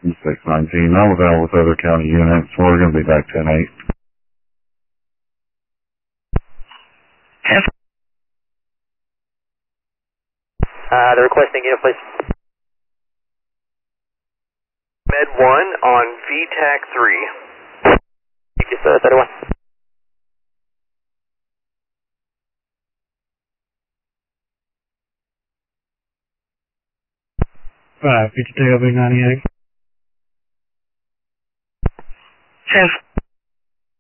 619. I'm available with other county units. We're going to be back 10-8. The requesting unit, please. Med 1 on VTAC 3. Thank you, sir. 31. Right, 52 over 98. 10.